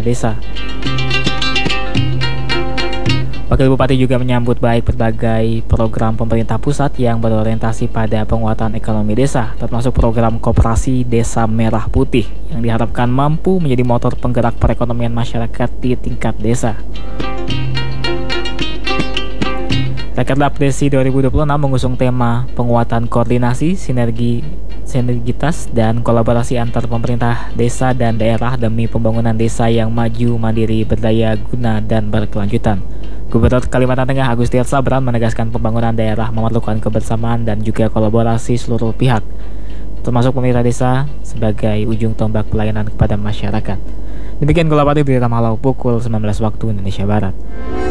desa. Wakil Bupati juga menyambut baik berbagai program pemerintah pusat yang berorientasi pada penguatan ekonomi desa, termasuk program Koperasi Desa Merah Putih yang diharapkan mampu menjadi motor penggerak perekonomian masyarakat di tingkat desa. Rakernas Desi 2026 mengusung tema penguatan koordinasi, sinergitas, dan kolaborasi antar pemerintah desa dan daerah demi pembangunan desa yang maju, mandiri, berdaya guna, dan berkelanjutan. Gubernur Kalimantan Tengah Agustiar Sabran menegaskan pembangunan daerah memerlukan kebersamaan dan juga kolaborasi seluruh pihak, termasuk pemerintah desa sebagai ujung tombak pelayanan kepada masyarakat. Demikian Gula Pati Berita Malau pukul 19 waktu Indonesia Barat.